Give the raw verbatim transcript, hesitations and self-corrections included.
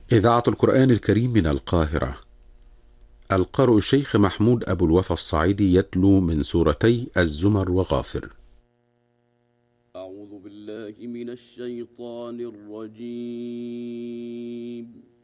إذاعة القرآن الكريم من القاهرة. القارئ الشيخ محمود أبو الوفا الصعيدي يتلو من سورتي الزمر وغافر. أعوذ بالله من الشيطان الرجيم.